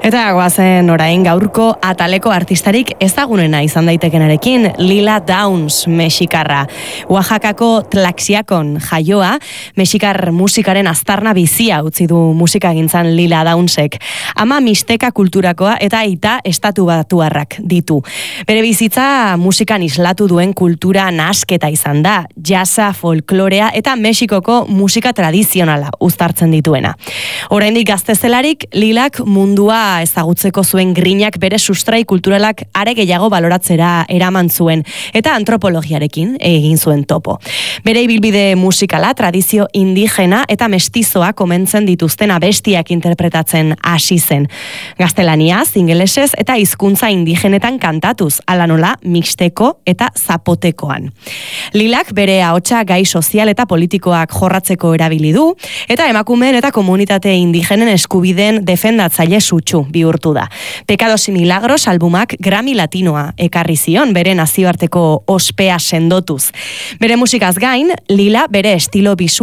Eta goazen orain gaurko ataleko artistarik ezagunena izan daitekenarekin, Lila Downs, mexikarra. Oaxacako Tlaxiakon jaioa, mexikar musikaren aztarna bizia utzi du musikagintzan Lila Downsek. Ama mixteka kulturakoa eta aita estatubatuarrak ditu. Bere bizitza musikan islatu duen kultura nahasketa izan da, jazza, folklorea eta Mexikoko musika tradizionala uztartzen dituena. Oraindik gaztezelarik, Lilak mundua ezagutzeko zuen grinak bere sustrai kulturalak are gehiago baloratzera eraman zuen eta antropologiarekin egin zuen topo. Bere ibilbide musikala tradizio indigena eta mestizoa komentzen dituzten abestiak interpretatzen hasi zen. Gaztelaniaz, ingelesez eta hizkuntza indigenetan kantatuz, hala nola mixteko eta zapotekoan. Lilak bere ahotsa gai sozial eta politikoak jorratzeko erabili du eta emakumeen eta komunitate indigenen eskubideen defendatzaile sutsu bihurtu da. Pecados y Milagros albumak Grammy Latinoa ekarri zion bere nazioarteko ospea sendotuz. Bere musikaz gain, Lila bere estilo bisu